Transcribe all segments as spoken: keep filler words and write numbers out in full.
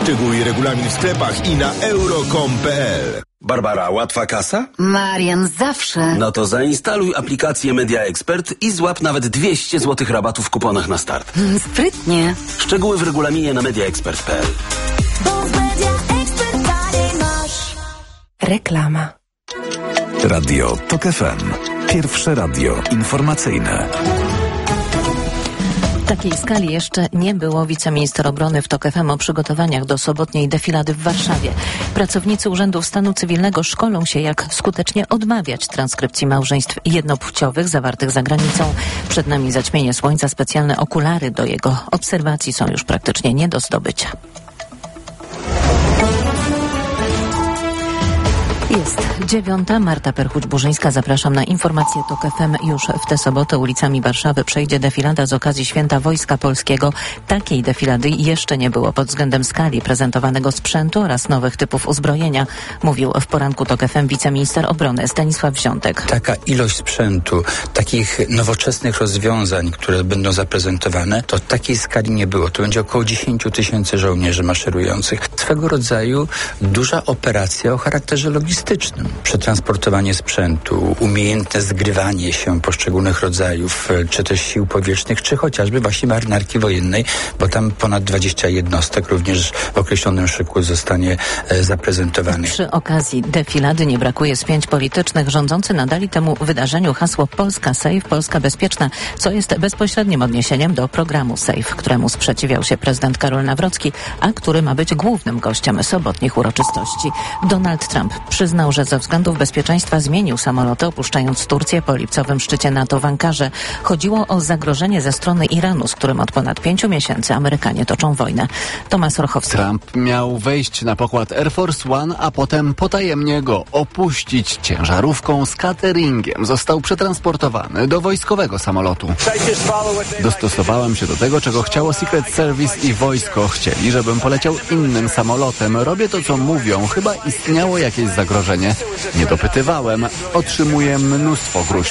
Szczegóły i regulamin w sklepach i na euro kropka com kropka p l. Barbara, łatwa kasa? Marian, zawsze. No to zainstaluj aplikację Media Expert i złap nawet dwieście złotych rabatu w kuponach na start. Mm, sprytnie. Szczegóły w regulaminie na media expert kropka p l. Bo w Media Expert taniej masz. Reklama. Radio Tok F M. Pierwsze radio informacyjne. W takiej skali jeszcze nie było. Wiceminister obrony w Tok F M o przygotowaniach do sobotniej defilady w Warszawie. Pracownicy Urzędów Stanu Cywilnego szkolą się, jak skutecznie odmawiać transkrypcji małżeństw jednopłciowych zawartych za granicą. Przed nami zaćmienie słońca. Specjalne okulary do jego obserwacji są już praktycznie nie do zdobycia. Jest dziewiąta. Marta Perchuć-Burzyńska. Zapraszam na informację Tok F M. Już w tę sobotę ulicami Warszawy przejdzie defilada z okazji Święta Wojska Polskiego. Takiej defilady jeszcze nie było pod względem skali prezentowanego sprzętu oraz nowych typów uzbrojenia, mówił w poranku Tok F M wiceminister obrony Stanisław Wziątek. Taka ilość sprzętu, takich nowoczesnych rozwiązań, które będą zaprezentowane, to takiej skali nie było. To będzie około dziesięć tysięcy żołnierzy maszerujących. Swego rodzaju duża operacja o charakterze logistycznym. Przetransportowanie sprzętu, umiejętne zgrywanie się poszczególnych rodzajów, czy też sił powietrznych, czy chociażby właśnie marynarki wojennej, bo tam ponad dwadzieścia jednostek również w określonym szyku zostanie e, zaprezentowanych. Przy okazji defilady nie brakuje spięć politycznych. Rządzący nadali temu wydarzeniu hasło Polska Safe, Polska Bezpieczna, co jest bezpośrednim odniesieniem do programu Safe, któremu sprzeciwiał się prezydent Karol Nawrocki, a który ma być głównym gościem sobotnich uroczystości. Donald Trump przyznał, że ze względów bezpieczeństwa zmienił samoloty, opuszczając Turcję po lipcowym szczycie NATO w Ankarze. Chodziło o zagrożenie ze strony Iranu, z którym od ponad pięciu miesięcy Amerykanie toczą wojnę. Tomasz Orchowski. Trump miał wejść na pokład Air Force One, a potem potajemnie go opuścić ciężarówką z cateringiem. Został przetransportowany do wojskowego samolotu. Dostosowałem się do tego, czego chciało Secret Service i wojsko. Chcieli, żebym poleciał innym samolotem. Robię to, co mówią. Chyba istniało jakieś zagrożenie. Nie dopytywałem. Otrzymuję mnóstwo gruźb.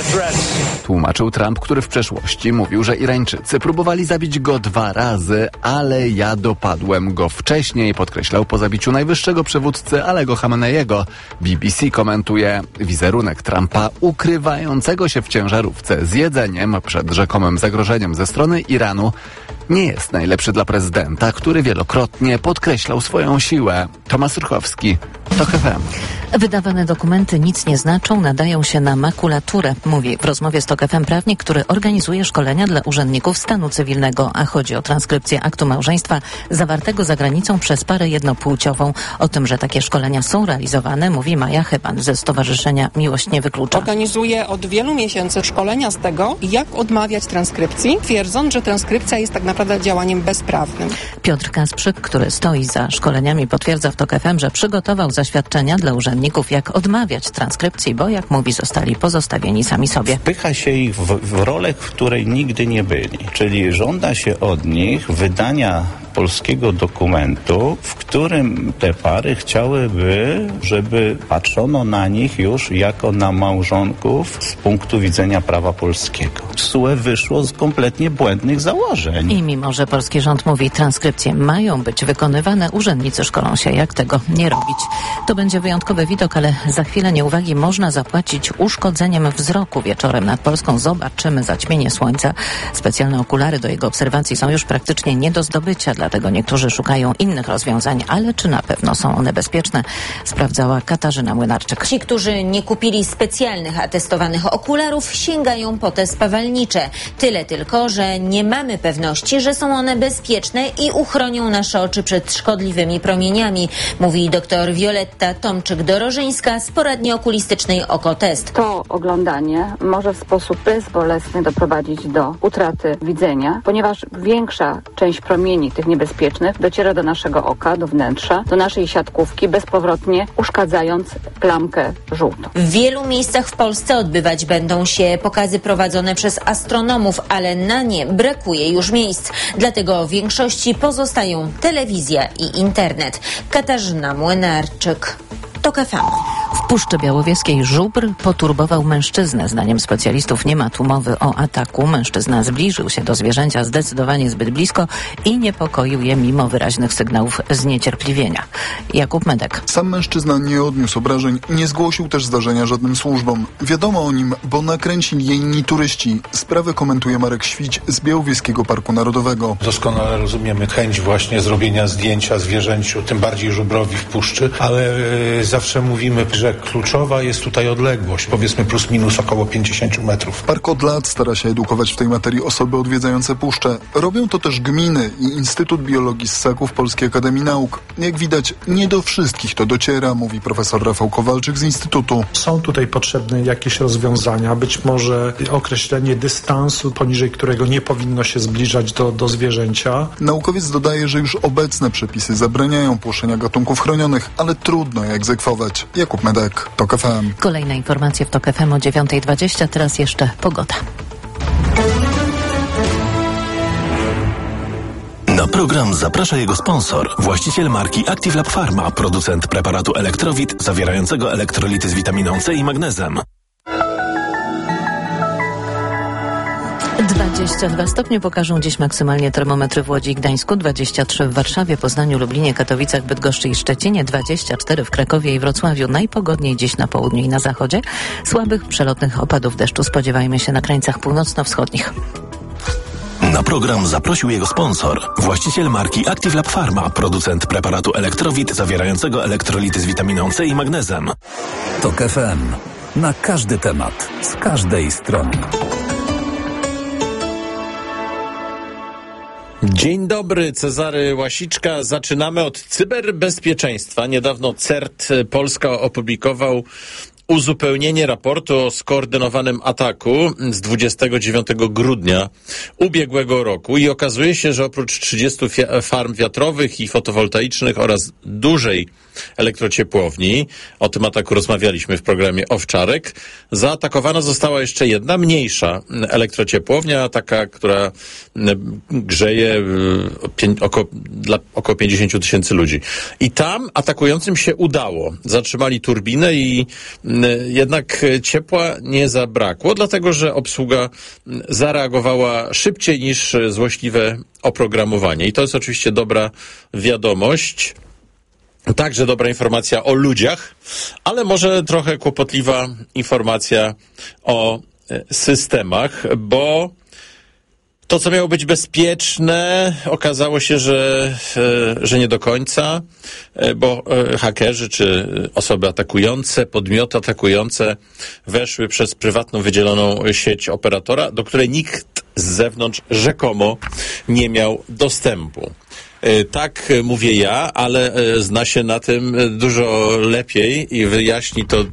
Tłumaczył Trump, który w przeszłości mówił, że Irańczycy próbowali zabić go dwa razy, ale ja dopadłem go wcześniej, podkreślał po zabiciu najwyższego przywódcy Alego Khameneiego. B B C komentuje wizerunek Trumpa ukrywającego się w ciężarówce z jedzeniem przed rzekomym zagrożeniem ze strony Iranu. Nie jest najlepszy dla prezydenta, który wielokrotnie podkreślał swoją siłę. Tomasz Urchowski, Tok F M. Wydawane dokumenty nic nie znaczą, nadają się na makulaturę, mówi w rozmowie z Tok F M prawnik, który organizuje szkolenia dla urzędników stanu cywilnego, a chodzi o transkrypcję aktu małżeństwa zawartego za granicą przez parę jednopłciową. O tym, że takie szkolenia są realizowane, mówi Maja Chyban ze Stowarzyszenia Miłość nie wyklucza. Organizuje od wielu miesięcy szkolenia z tego, jak odmawiać transkrypcji, twierdząc, że transkrypcja jest tak naprawdę działaniem bezprawnym. Piotr Kasprzyk, który stoi za szkoleniami, potwierdza w Tok F M, że przygotował zaświadczenia dla urzędników, jak odmawiać transkrypcji, bo jak mówi, zostali pozostawieni sami sobie. Wpycha się ich w, w rolę, w której nigdy nie byli. Czyli żąda się od nich wydania polskiego dokumentu, w którym te pary chciałyby, żeby patrzono na nich już jako na małżonków z punktu widzenia prawa polskiego. S U E wyszło z kompletnie błędnych założeń. I mimo, że polski rząd mówi, transkrypcje mają być wykonywane, urzędnicy szkolą się, jak tego nie robić. To będzie wyjątkowy widok, ale za chwilę nieuwagi można zapłacić uszkodzeniem wzroku. Wieczorem nad Polską zobaczymy zaćmienie słońca. Specjalne okulary do jego obserwacji są już praktycznie nie do zdobycia, dlatego niektórzy szukają innych rozwiązań, ale czy na pewno są one bezpieczne? Sprawdzała Katarzyna Młynarczyk. Ci, którzy nie kupili specjalnych atestowanych okularów, sięgają po te spawalnicze. Tyle tylko, że nie mamy pewności, że są one bezpieczne i uchronią nasze oczy przed szkodliwymi promieniami, mówi dr Wioletta Tomczyk-Dorożyńska z poradni okulistycznej Okotest. To oglądanie może w sposób bezbolesny doprowadzić do utraty widzenia, ponieważ większa część promieni tych niebezpiecznych dociera do naszego oka, do wnętrza, do naszej siatkówki, bezpowrotnie uszkadzając plamkę żółtą. W wielu miejscach w Polsce odbywać będą się pokazy prowadzone przez astronomów, ale na nie brakuje już miejsc. Dlatego w większości pozostają telewizja i internet. Katarzyna Młynarczyk, Tok F M. Puszczy Białowieskiej żubr poturbował mężczyznę. Zdaniem specjalistów nie ma tu mowy o ataku. Mężczyzna zbliżył się do zwierzęcia zdecydowanie zbyt blisko i niepokoił je mimo wyraźnych sygnałów zniecierpliwienia. Jakub Medek. Sam mężczyzna nie odniósł obrażeń, nie zgłosił też zdarzenia żadnym służbom. Wiadomo o nim, bo nakręcili je inni turyści. Sprawę komentuje Marek Świć z Białowieskiego Parku Narodowego. Doskonale rozumiemy chęć właśnie zrobienia zdjęcia zwierzęciu, tym bardziej żubrowi w puszczy, ale yy, zawsze mówimy, że kluczowa jest tutaj odległość, powiedzmy plus minus około pięćdziesiąt metrów. Park od lat stara się edukować w tej materii osoby odwiedzające puszczę. Robią to też gminy i Instytut Biologii Ssaków Polskiej Akademii Nauk. Jak widać, nie do wszystkich to dociera, mówi profesor Rafał Kowalczyk z Instytutu. Są tutaj potrzebne jakieś rozwiązania, być może określenie dystansu, poniżej którego nie powinno się zbliżać do, do zwierzęcia. Naukowiec dodaje, że już obecne przepisy zabraniają płoszenia gatunków chronionych, ale trudno je egzekwować. Jakub Medek, TOK F M. Kolejne informacje w TOK F M o dziewiąta dwadzieścia, teraz jeszcze pogoda. Na program zaprasza jego sponsor, właściciel marki Active Lab Pharma, producent preparatu Elektrowit zawierającego elektrolity z witaminą C i magnezem. dwadzieścia dwa stopnie pokażą dziś maksymalnie termometry w Łodzi i Gdańsku, dwadzieścia trzy w Warszawie, Poznaniu, Lublinie, Katowicach, Bydgoszczy i Szczecinie, dwadzieścia cztery w Krakowie i Wrocławiu. Najpogodniej dziś na południu i na zachodzie. Słabych, przelotnych opadów deszczu spodziewajmy się na krańcach północno-wschodnich. Na program zaprosił jego sponsor, właściciel marki Active Lab Pharma, producent preparatu Elektrowit zawierającego elektrolity z witaminą C i magnezem. TOK F M. Na każdy temat, z każdej strony. Dzień dobry, Cezary Łasiczka. Zaczynamy od cyberbezpieczeństwa. Niedawno C E R T Polska opublikował uzupełnienie raportu o skoordynowanym ataku z dwudziestego dziewiątego grudnia ubiegłego roku i okazuje się, że oprócz trzydziestu farm wiatrowych i fotowoltaicznych oraz dużej elektrociepłowni, o tym ataku rozmawialiśmy w programie Owczarek, zaatakowana została jeszcze jedna mniejsza elektrociepłownia, taka, która grzeje około, dla około pięćdziesięciu tysięcy ludzi. I tam atakującym się udało. Zatrzymali turbinę i jednak ciepła nie zabrakło, dlatego że obsługa zareagowała szybciej niż złośliwe oprogramowanie. I to jest oczywiście dobra wiadomość. Także dobra informacja o ludziach, ale może trochę kłopotliwa informacja o systemach, bo to, co miało być bezpieczne, okazało się, że, że nie do końca, bo hakerzy czy osoby atakujące, podmioty atakujące weszły przez prywatną wydzieloną sieć operatora, do której nikt z zewnątrz rzekomo nie miał dostępu. Tak mówię ja, ale zna się na tym dużo lepiej i wyjaśni to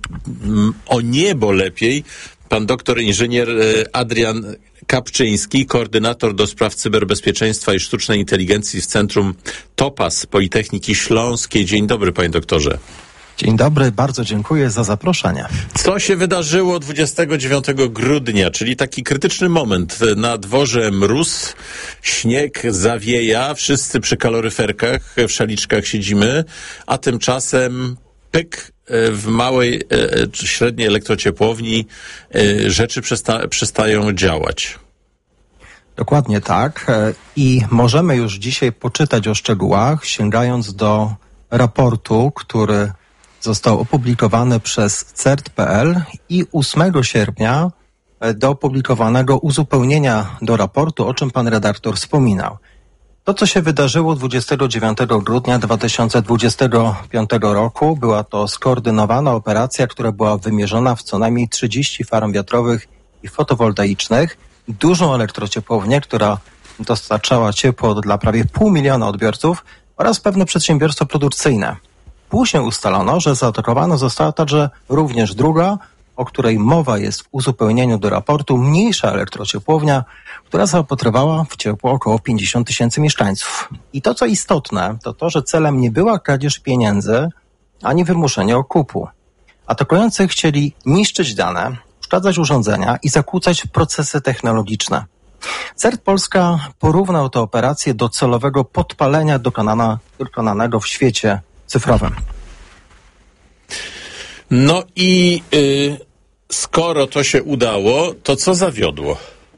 o niebo lepiej pan doktor inżynier Adrian Kapczyński, koordynator do spraw cyberbezpieczeństwa i sztucznej inteligencji w Centrum Topaz Politechniki Śląskiej. Dzień dobry, panie doktorze. Dzień dobry, bardzo dziękuję za zaproszenie. Co się wydarzyło dwudziestego dziewiątego grudnia, czyli taki krytyczny moment. Na dworze mróz, śnieg zawieja, wszyscy przy kaloryferkach, w szaliczkach siedzimy, a tymczasem pyk, w małej czy średniej elektrociepłowni rzeczy przesta- przestają działać. Dokładnie tak. I możemy już dzisiaj poczytać o szczegółach, sięgając do raportu, który został opublikowany przez C E R T kropka p l i ósmego sierpnia do opublikowanego uzupełnienia do raportu, o czym pan redaktor wspominał. To, co się wydarzyło dwudziestego dziewiątego grudnia dwa tysiące dwudziestego piątego roku, była to skoordynowana operacja, która była wymierzona w co najmniej trzydzieści farm wiatrowych i fotowoltaicznych, dużą elektrociepłownię, która dostarczała ciepło dla prawie pół miliona odbiorców oraz pewne przedsiębiorstwo produkcyjne. Później ustalono, że zaatakowana została także również druga, o której mowa jest w uzupełnieniu do raportu, mniejsza elektrociepłownia, która zaopatrywała w ciepło około pięćdziesiąt tysięcy mieszkańców. I to, co istotne, to to, że celem nie była kradzież pieniędzy, ani wymuszenie okupu. Atakujący chcieli niszczyć dane, uszkadzać urządzenia i zakłócać procesy technologiczne. C E R T Polska porównał tę operację do celowego podpalenia dokonana, dokonanego w świecie cyfrowym. No i y, skoro to się udało, to co zawiodło?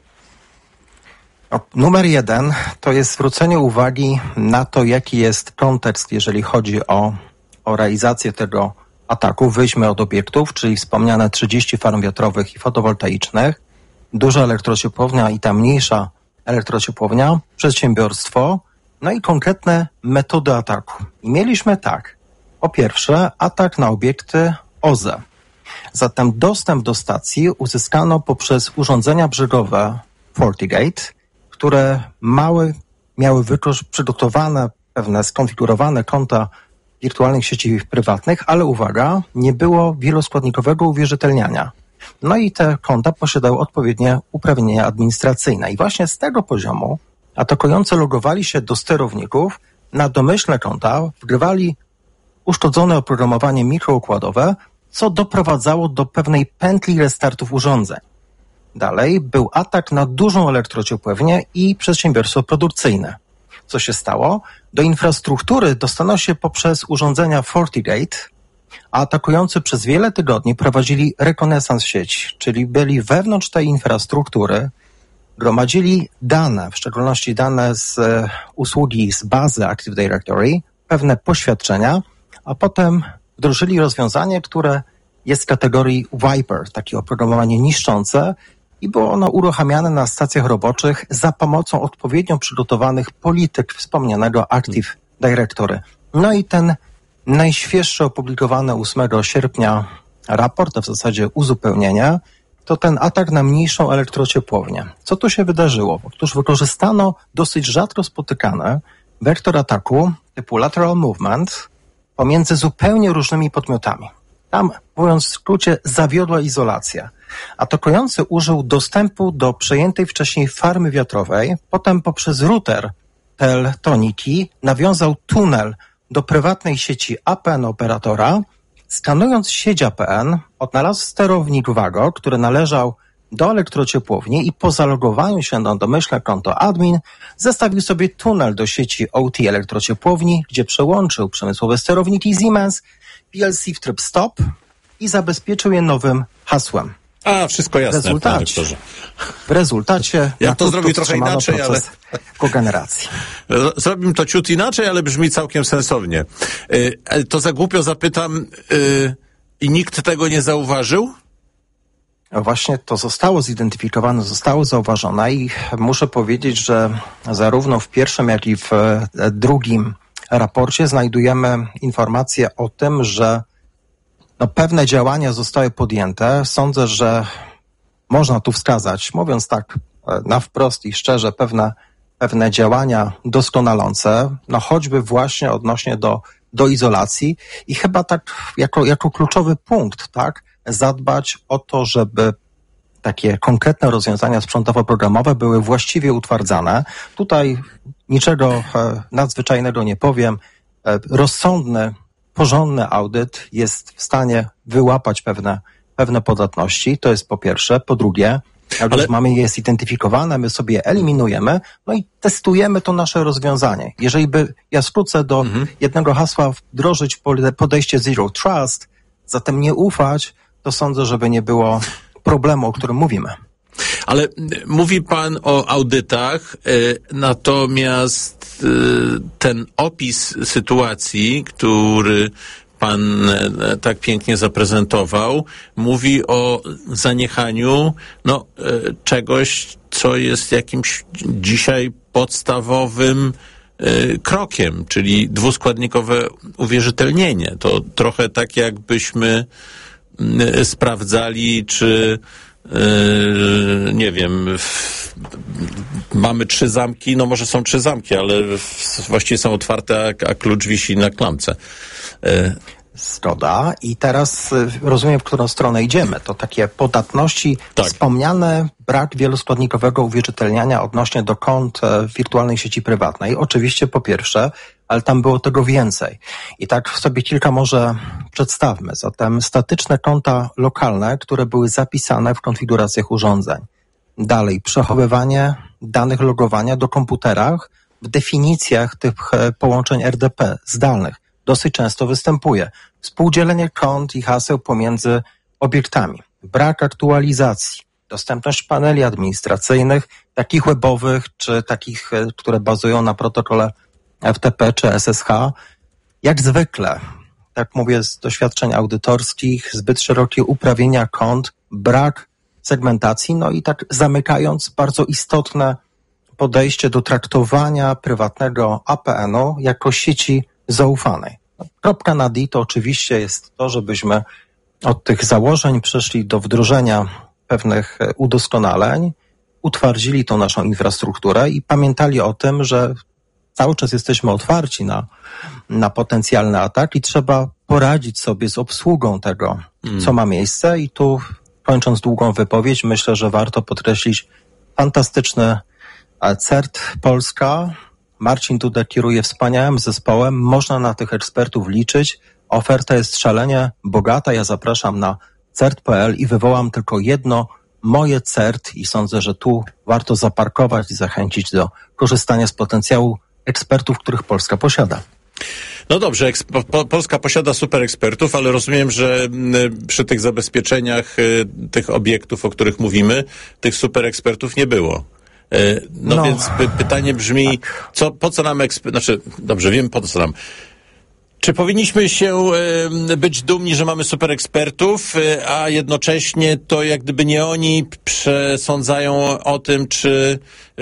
No, numer jeden to jest zwrócenie uwagi na to, jaki jest kontekst, jeżeli chodzi o, o realizację tego ataku. Wyjdźmy od obiektów, czyli wspomniane trzydzieści farm wiatrowych i fotowoltaicznych, duża elektrociepłownia i ta mniejsza elektrociepłownia, przedsiębiorstwo, no i konkretne metody ataku. I mieliśmy tak, po pierwsze atak na obiekty O Z E. Zatem dostęp do stacji uzyskano poprzez urządzenia brzegowe FortiGate, które mały, miały wykorzy- przygotowane pewne skonfigurowane konta wirtualnych sieci prywatnych, ale uwaga, nie było wieloskładnikowego uwierzytelniania. No i te konta posiadały odpowiednie uprawnienia administracyjne. I właśnie z tego poziomu atakujący logowali się do sterowników na domyślne konta, wgrywali uszkodzone oprogramowanie mikroukładowe, co doprowadzało do pewnej pętli restartów urządzeń. Dalej był atak na dużą elektrociepłownię i przedsiębiorstwo produkcyjne. Co się stało? Do infrastruktury dostano się poprzez urządzenia FortiGate, a atakujący przez wiele tygodni prowadzili rekonesans sieci, czyli byli wewnątrz tej infrastruktury, gromadzili dane, w szczególności dane z e, usługi z bazy Active Directory, pewne poświadczenia, a potem wdrożyli rozwiązanie, które jest w kategorii Viper, takie oprogramowanie niszczące, i było ono uruchamiane na stacjach roboczych za pomocą odpowiednio przygotowanych polityk wspomnianego Active Directory. No i ten najświeższy opublikowany ósmego sierpnia raport, a w zasadzie uzupełnienie, to ten atak na mniejszą elektrociepłownię. Co tu się wydarzyło? Otóż wykorzystano dosyć rzadko spotykany wektor ataku typu lateral movement pomiędzy zupełnie różnymi podmiotami. Tam, mówiąc w skrócie, zawiodła izolacja. Atakujący użył dostępu do przejętej wcześniej farmy wiatrowej, potem poprzez router Teltoniki nawiązał tunel do prywatnej sieci A P N operatora. Skanując sieć A P N, odnalazł sterownik Wago, który należał do elektrociepłowni i po zalogowaniu się na domyślne konto admin zestawił sobie tunel do sieci O T elektrociepłowni, gdzie przełączył przemysłowe sterowniki Siemens P L C w tryb stop i zabezpieczył je nowym hasłem. A, wszystko jasne, w rezultacie, w rezultacie ja to zrobił trochę inaczej, ale kogeneracji. Zrobimy to ciut inaczej, ale brzmi całkiem sensownie. Yy, to za głupio zapytam, yy, i nikt tego nie zauważył? Właśnie to zostało zidentyfikowane, zostało zauważone i muszę powiedzieć, że zarówno w pierwszym, jak i w drugim raporcie znajdujemy informacje o tym, że no, pewne działania zostały podjęte. Sądzę, że można tu wskazać, mówiąc tak na wprost i szczerze, pewne, pewne działania doskonalące, no choćby właśnie odnośnie do, do izolacji i chyba tak jako, jako kluczowy punkt, tak, zadbać o to, żeby takie konkretne rozwiązania sprzętowo-programowe były właściwie utwardzane. Tutaj niczego e, nadzwyczajnego nie powiem. E, rozsądny, porządny audyt jest w stanie wyłapać pewne, pewne podatności. To jest po pierwsze. Po drugie, jak Ale... już mamy je zidentyfikowane, my sobie je eliminujemy, no i testujemy to nasze rozwiązanie. Jeżeli by ja skrócę do mhm. jednego hasła wdrożyć podejście Zero Trust, zatem nie ufać, to sądzę, żeby nie było problemu, o którym mówimy. Ale mówi pan o audytach, y, natomiast y, ten opis sytuacji, który pan y, tak pięknie zaprezentował, mówi o zaniechaniu no, y, czegoś, co jest jakimś dzisiaj podstawowym y, krokiem, czyli dwuskładnikowe uwierzytelnienie. To trochę tak, jakbyśmy y, sprawdzali, czy Yy, nie wiem, w, mamy trzy zamki, no może są trzy zamki, ale w, właściwie są otwarte, a, a klucz wisi na klamce. Yy. Zgoda. I teraz y, rozumiem, w którą stronę idziemy. To takie podatności, tak. Wspomniane brak wieloskładnikowego uwierzytelniania odnośnie do kont e, wirtualnej sieci prywatnej. Oczywiście po pierwsze, ale tam było tego więcej. I tak sobie kilka może przedstawmy. Zatem statyczne konta lokalne, które były zapisane w konfiguracjach urządzeń. Dalej, przechowywanie danych logowania do komputerach w definicjach tych połączeń R D P zdalnych. dosyć często występuje. Współdzielenie kont i haseł pomiędzy obiektami, brak aktualizacji, dostępność paneli administracyjnych, takich webowych, czy takich, które bazują na protokole F T P czy S S H. Jak zwykle, tak mówię z doświadczeń audytorskich, zbyt szerokie uprawnienia kont, brak segmentacji, no i tak zamykając bardzo istotne podejście do traktowania prywatnego A P N-u jako sieci zaufanej. Kropka na D to oczywiście jest to, żebyśmy od tych założeń przeszli do wdrożenia pewnych udoskonaleń, utwardzili tą naszą infrastrukturę i pamiętali o tym, że cały czas jesteśmy otwarci na, na potencjalny atak i trzeba poradzić sobie z obsługą tego, mm. co ma miejsce. I tu, kończąc długą wypowiedź, myślę, że warto podkreślić fantastyczny C E R T Polska. Marcin tutaj kieruje wspaniałym zespołem. Można na tych ekspertów liczyć. Oferta jest szalenie bogata. Ja zapraszam na cert kropka p l i wywołam tylko jedno moje C E R T i sądzę, że tu warto zaparkować i zachęcić do korzystania z potencjału ekspertów, których Polska posiada. No dobrze, eksp- po, Polska posiada super ekspertów, ale rozumiem, że y, przy tych zabezpieczeniach y, tych obiektów, o których mówimy, tych super ekspertów nie było. Y, no, no więc py- pytanie brzmi, tak. co, po co nam eksper... Znaczy, dobrze, wiem po co nam. Czy powinniśmy się y, być dumni, że mamy super ekspertów, y, a jednocześnie to jak gdyby nie oni przesądzają o tym, czy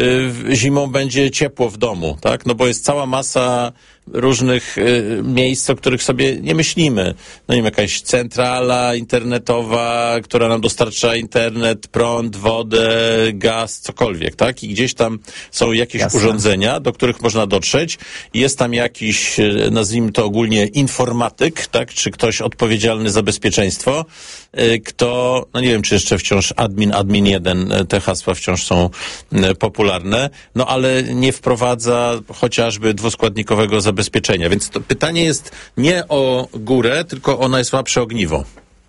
y, zimą będzie ciepło w domu, tak? No bo jest cała masa różnych y, miejsc, o których sobie nie myślimy. No nie wiem, jakaś centrala internetowa, która nam dostarcza internet, prąd, wodę, gaz, cokolwiek, tak? I gdzieś tam są jakieś Jasne. urządzenia, do których można dotrzeć. Jest tam jakiś, nazwijmy to ogólnie, informatyk, tak? Czy ktoś odpowiedzialny za bezpieczeństwo, y, kto, no nie wiem, czy jeszcze wciąż admin, admin jeden, te hasła wciąż są y, popularne, no ale nie wprowadza chociażby dwuskładnikowego zabezpieczenia. Więc to pytanie jest nie o górę, tylko o najsłabsze ogniwo.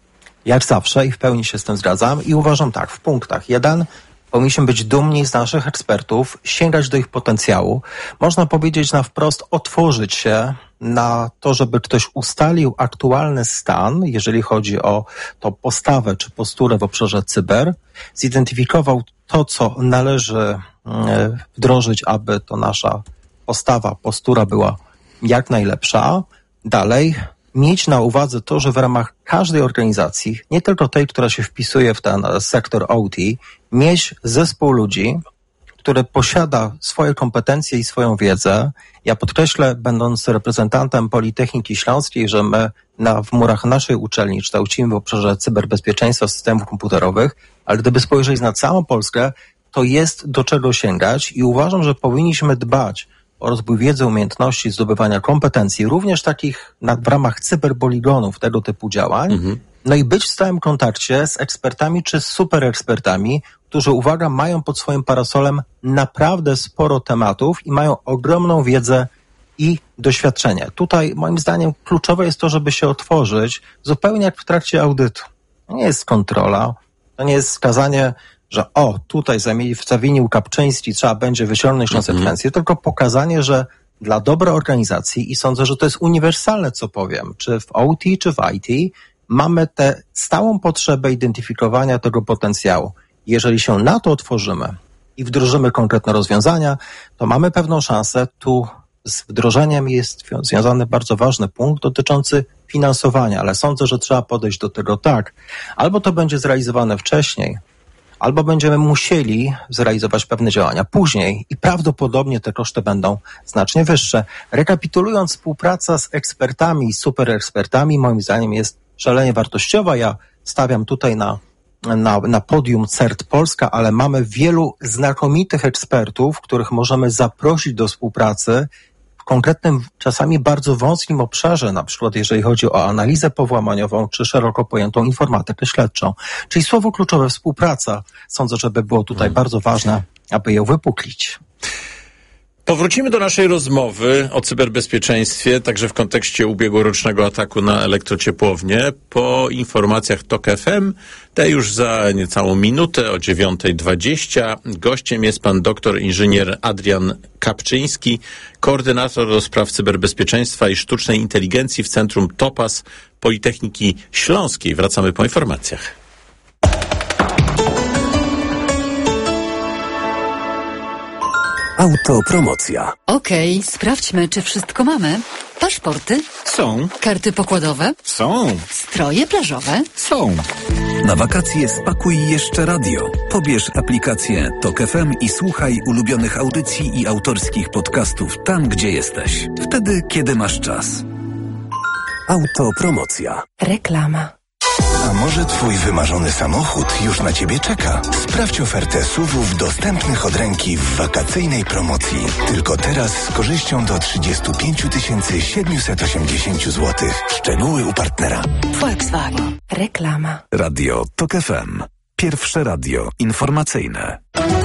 Jak zawsze i w pełni się z tym zgadzam i uważam tak, w punktach jeden powinniśmy być dumni z naszych ekspertów, sięgać do ich potencjału. Można powiedzieć na wprost, otworzyć się na to, żeby ktoś ustalił aktualny stan, jeżeli chodzi o tą postawę czy posturę w obszarze cyber, zidentyfikował to, co należy wdrożyć, aby to nasza postawa, postura była jak najlepsza. Dalej, mieć na uwadze to, że w ramach każdej organizacji, nie tylko tej, która się wpisuje w ten sektor O T, mieć zespół ludzi, który posiada swoje kompetencje i swoją wiedzę. Ja podkreślę, będąc reprezentantem Politechniki Śląskiej, że my na, w murach naszej uczelni kształcimy w obszarze cyberbezpieczeństwa systemów komputerowych, ale gdyby spojrzeć na całą Polskę, to jest do czego sięgać i uważam, że powinniśmy dbać o rozwój wiedzy, umiejętności, zdobywania kompetencji, również takich na, w ramach cyberpoligonów, tego typu działań, mhm. no i być w stałym kontakcie z ekspertami czy z super ekspertami, którzy, uwaga, mają pod swoim parasolem naprawdę sporo tematów i mają ogromną wiedzę i doświadczenie. Tutaj moim zdaniem kluczowe jest to, żeby się otworzyć zupełnie jak w trakcie audytu. To nie jest kontrola, to nie jest wskazanie, że o, tutaj zawinił Kapczyński, trzeba będzie wyciągnąć mm-hmm. konsekwencje, tylko pokazanie, że dla dobra organizacji i sądzę, że to jest uniwersalne, co powiem, czy w O T, czy w I T, mamy tę stałą potrzebę identyfikowania tego potencjału. Jeżeli się na to otworzymy i wdrożymy konkretne rozwiązania, to mamy pewną szansę. Tu z wdrożeniem jest związany bardzo ważny punkt dotyczący finansowania, ale sądzę, że trzeba podejść do tego tak. Albo to będzie zrealizowane wcześniej, albo będziemy musieli zrealizować pewne działania później i prawdopodobnie te koszty będą znacznie wyższe. Rekapitulując, współpraca z ekspertami i superekspertami moim zdaniem jest szalenie wartościowa. Ja stawiam tutaj na, na, na podium C E R T Polska, ale mamy wielu znakomitych ekspertów, których możemy zaprosić do współpracy w konkretnym, czasami bardzo wąskim obszarze, na przykład jeżeli chodzi o analizę powłamaniową czy szeroko pojętą informatykę śledczą. Czyli słowo kluczowe współpraca. Sądzę, że by było tutaj hmm. bardzo ważne, aby ją wypuklić. Powrócimy do naszej rozmowy o cyberbezpieczeństwie, także w kontekście ubiegłorocznego ataku na elektrociepłownię, po informacjach TOK F M, te już za niecałą minutę o dziewiąta dwadzieścia. Gościem jest pan doktor inżynier Adrian Kapczyński, koordynator do spraw cyberbezpieczeństwa i sztucznej inteligencji w Centrum Topaz Politechniki Śląskiej. Wracamy po informacjach. Autopromocja. Okej, okay, sprawdźmy, czy wszystko mamy. Paszporty? Są. Karty pokładowe? Są. Stroje plażowe? Są. Na wakacje spakuj jeszcze radio. Pobierz aplikację TOK F M i słuchaj ulubionych audycji i autorskich podcastów tam, gdzie jesteś. Wtedy, kiedy masz czas. Autopromocja. Reklama. A może twój wymarzony samochód już na ciebie czeka? Sprawdź ofertę S U V-ów dostępnych od ręki w wakacyjnej promocji. Tylko teraz z korzyścią do trzydzieści pięć tysięcy siedemset osiemdziesiąt złotych. Szczegóły u partnera. Volkswagen. Reklama. Radio TOK F M. Pierwsze radio informacyjne.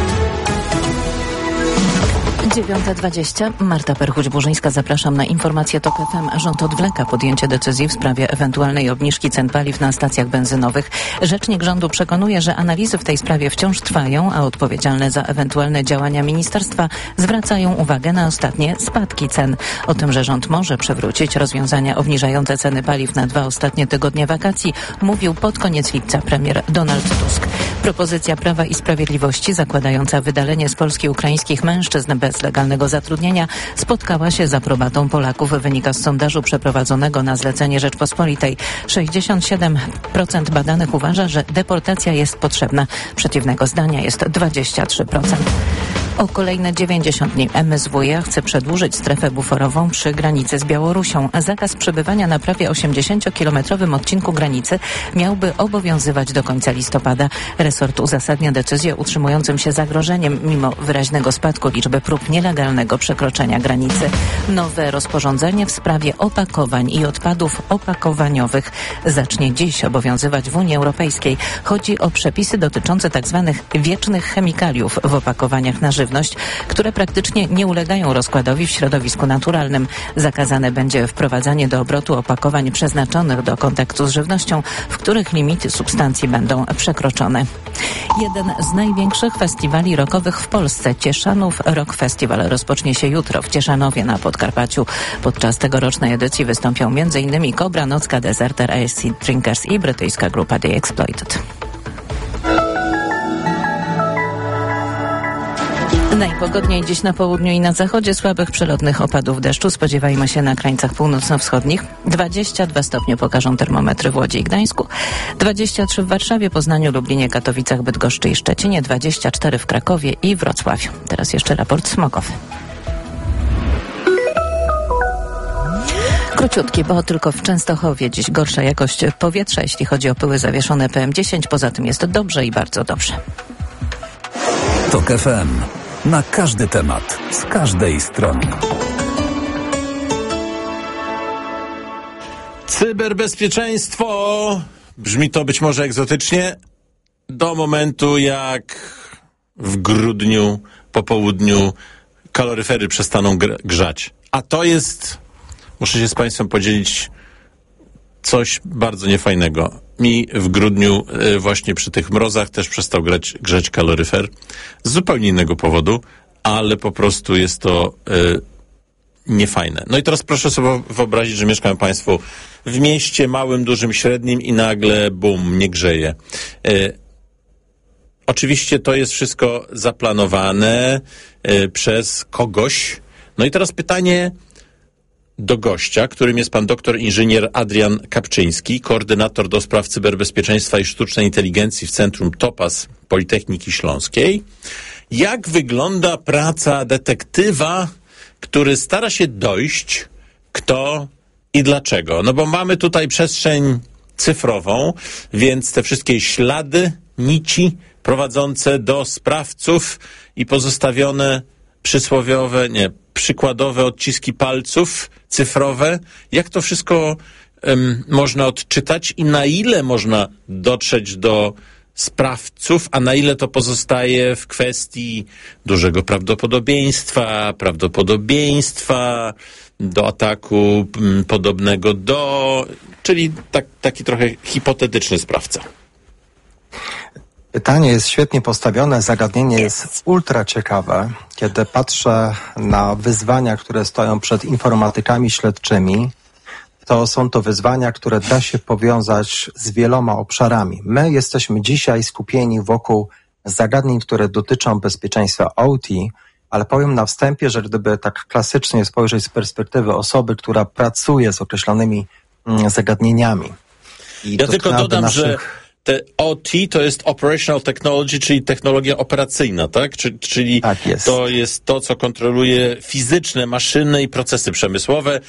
dziewiąta dwadzieścia. Marta Perchuć-Burzyńska, zapraszam na informację TOK F M. Rząd odwleka podjęcie decyzji w sprawie ewentualnej obniżki cen paliw na stacjach benzynowych. Rzecznik rządu przekonuje, że analizy w tej sprawie wciąż trwają, a odpowiedzialne za ewentualne działania ministerstwa zwracają uwagę na ostatnie spadki cen. O tym, że rząd może przywrócić rozwiązania obniżające ceny paliw na dwa ostatnie tygodnie wakacji, mówił pod koniec lipca premier Donald Tusk. Propozycja Prawa i Sprawiedliwości zakładająca wydalenie z Polski ukraińskich mężczyzn bez legalnego zatrudnienia spotkała się z aprobatą Polaków, wynika z sondażu przeprowadzonego na zlecenie Rzeczpospolitej. sześćdziesiąt siedem procent badanych uważa, że deportacja jest potrzebna. Przeciwnego zdania jest dwadzieścia trzy procent. O kolejne dziewięćdziesiąt dni M S W iA chce przedłużyć strefę buforową przy granicy z Białorusią. Zakaz przebywania na prawie osiemdziesięciokilometrowym odcinku granicy miałby obowiązywać do końca listopada. Resort uzasadnia decyzję utrzymującym się zagrożeniem mimo wyraźnego spadku liczby prób nielegalnego przekroczenia granicy. Nowe rozporządzenie w sprawie opakowań i odpadów opakowaniowych zacznie dziś obowiązywać w Unii Europejskiej. Chodzi o przepisy dotyczące tzw. wiecznych chemikaliów w opakowaniach na żywność, które praktycznie nie ulegają rozkładowi w środowisku naturalnym. Zakazane będzie wprowadzanie do obrotu opakowań przeznaczonych do kontaktu z żywnością, w których limity substancji będą przekroczone. Jeden z największych festiwali rockowych w Polsce, Cieszanów Rock Festival, rozpocznie się jutro w Cieszanowie na Podkarpaciu. Podczas tegorocznej edycji wystąpią m.in. Kobra, Nocka, Deserter, A C Drinkers i brytyjska grupa The Exploited. Najpogodniej dziś na południu i na zachodzie, słabych przelotnych opadów deszczu spodziewajmy się na krańcach północno-wschodnich. dwadzieścia dwa stopnie pokażą termometry w Łodzi i Gdańsku, dwadzieścia trzy w Warszawie, Poznaniu, Lublinie, Katowicach, Bydgoszczy i Szczecinie, dwadzieścia cztery w Krakowie i Wrocławiu. Teraz jeszcze raport smogowy. Króciutki, bo tylko w Częstochowie dziś gorsza jakość powietrza, jeśli chodzi o pyły zawieszone P M dziesięć. Poza tym jest dobrze i bardzo dobrze. TOK F M. Na każdy temat, z każdej strony. Cyberbezpieczeństwo! Brzmi to być może egzotycznie, do momentu jak w grudniu po południu kaloryfery przestaną gr- grzać. A to jest, muszę się z Państwem podzielić, coś bardzo niefajnego. Mi w grudniu y, właśnie przy tych mrozach też przestał grać, grzać kaloryfer z zupełnie innego powodu, ale po prostu jest to y, niefajne. No i teraz proszę sobie wyobrazić, że mieszkają Państwo w mieście małym, dużym, średnim i nagle bum, nie grzeje. Y, oczywiście to jest wszystko zaplanowane y, przez kogoś. No i teraz pytanie do gościa, którym jest pan doktor inżynier Adrian Kapczyński, koordynator do spraw cyberbezpieczeństwa i sztucznej inteligencji w Centrum Topaz Politechniki Śląskiej. Jak wygląda praca detektywa, który stara się dojść, kto i dlaczego? No bo mamy tutaj przestrzeń cyfrową, więc te wszystkie ślady, nici prowadzące do sprawców i pozostawione przysłowiowe, nie, przykładowe odciski palców cyfrowe. Jak to wszystko um, można odczytać i na ile można dotrzeć do sprawców, a na ile to pozostaje w kwestii dużego prawdopodobieństwa, prawdopodobieństwa do ataku m, podobnego do, czyli tak, taki trochę hipotetyczny sprawca. Pytanie jest świetnie postawione, zagadnienie jest ultra ciekawe. Kiedy patrzę na wyzwania, które stoją przed informatykami śledczymi, to są to wyzwania, które da się powiązać z wieloma obszarami. My jesteśmy dzisiaj skupieni wokół zagadnień, które dotyczą bezpieczeństwa O T, ale powiem na wstępie, że gdyby tak klasycznie spojrzeć z perspektywy osoby, która pracuje z określonymi zagadnieniami. I ja tylko dodam, naszych... że te O T to jest Operational Technology, czyli technologia operacyjna, tak? Czy, czyli tak jest. To jest to, co kontroluje fizyczne maszyny i procesy przemysłowe,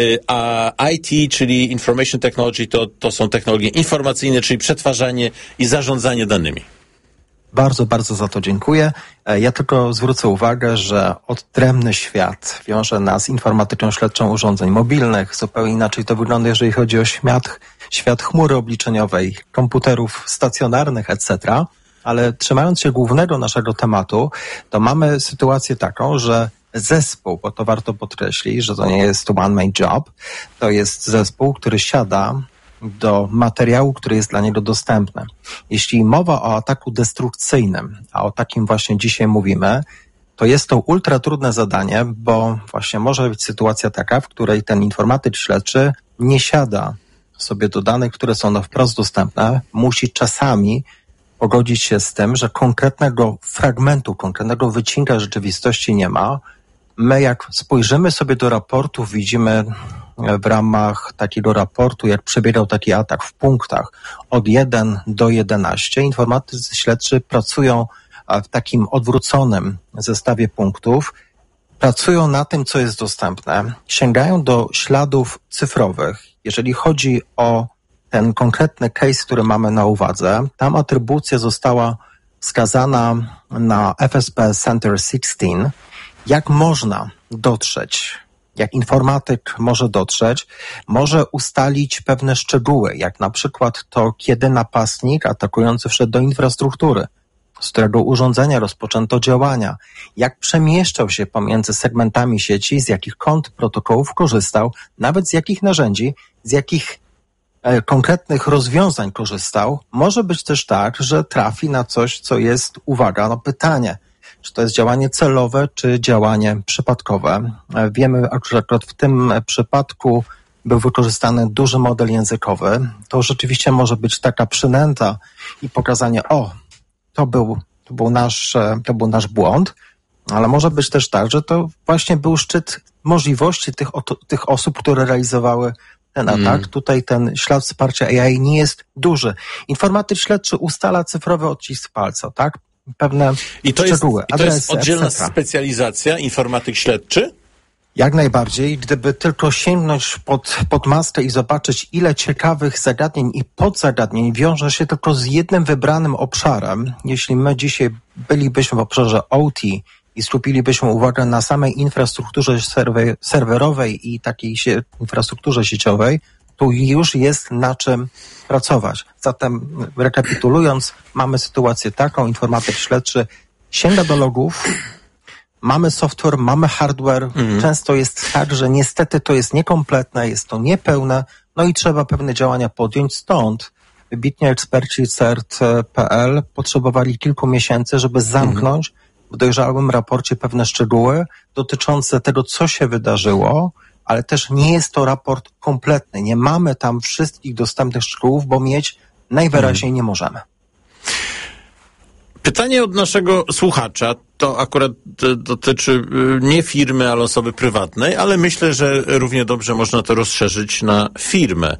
a I T, czyli Information Technology, to, to są technologie informacyjne, czyli przetwarzanie i zarządzanie danymi. Bardzo, bardzo za to dziękuję. Ja tylko zwrócę uwagę, że odrębny świat wiąże nas z informatyką śledczą urządzeń mobilnych. Zupełnie inaczej to wygląda, jeżeli chodzi o świat, świat chmury obliczeniowej, komputerów stacjonarnych, et cetera. Ale trzymając się głównego naszego tematu, to mamy sytuację taką, że zespół, bo to warto podkreślić, że to nie jest one-man job, to jest zespół, który siada do materiału, który jest dla niego dostępny. Jeśli mowa o ataku destrukcyjnym, a o takim właśnie dzisiaj mówimy, to jest to ultra trudne zadanie, bo właśnie może być sytuacja taka, w której ten informatyk śledczy nie siada sobie do danych, które są na wprost dostępne, musi czasami pogodzić się z tym, że konkretnego fragmentu, konkretnego wycinka rzeczywistości nie ma. My jak spojrzymy sobie do raportów, widzimy w ramach takiego raportu, jak przebiegał taki atak w punktach od jeden do jedenastu. Informatycy śledczy pracują w takim odwróconym zestawie punktów, pracują na tym, co jest dostępne, sięgają do śladów cyfrowych. Jeżeli chodzi o ten konkretny case, który mamy na uwadze, tam atrybucja została wskazana na F S P Center szesnaście. Jak można dotrzeć, jak informatyk może dotrzeć, może ustalić pewne szczegóły, jak na przykład to, kiedy napastnik atakujący wszedł do infrastruktury, z którego urządzenia rozpoczęto działania, jak przemieszczał się pomiędzy segmentami sieci, z jakich kont protokołów korzystał, nawet z jakich narzędzi, z jakich e, konkretnych rozwiązań korzystał. Może być też tak, że trafi na coś, co jest, uwaga, no pytanie, czy to jest działanie celowe, czy działanie przypadkowe. Wiemy, że akurat w tym przypadku był wykorzystany duży model językowy. To rzeczywiście może być taka przynęta i pokazanie, o, to był, to był nasz, to był nasz błąd, ale może być też tak, że to właśnie był szczyt możliwości tych, tych osób, które realizowały ten atak. Mm. Tutaj ten ślad wsparcia A I nie jest duży. Informatyk śledczy ustala cyfrowy odcisk palca, tak? Pewne I to szczegóły. Jest, i to adresy, jest oddzielna specjalizacja, informatyk śledczy? Jak najbardziej. Gdyby tylko sięgnąć pod, pod maskę i zobaczyć, ile ciekawych zagadnień i podzagadnień wiąże się tylko z jednym wybranym obszarem, jeśli my dzisiaj bylibyśmy w obszarze O T i skupilibyśmy uwagę na samej infrastrukturze serwer, serwerowej i takiej sie, infrastrukturze sieciowej, tu już jest na czym pracować. Zatem rekapitulując, mamy sytuację taką, informatyk śledczy sięga do logów, mamy software, mamy hardware, mhm. Często jest tak, że niestety to jest niekompletne, jest to niepełne, no i trzeba pewne działania podjąć, stąd wybitni eksperci C E R T kropka P L potrzebowali kilku miesięcy, żeby zamknąć mhm. w dojrzałym raporcie pewne szczegóły dotyczące tego, co się wydarzyło, ale też nie jest to raport kompletny. Nie mamy tam wszystkich dostępnych szczegółów, bo mieć najwyraźniej nie możemy. Pytanie od naszego słuchacza, to akurat dotyczy nie firmy, ale osoby prywatnej, ale myślę, że równie dobrze można to rozszerzyć na firmę.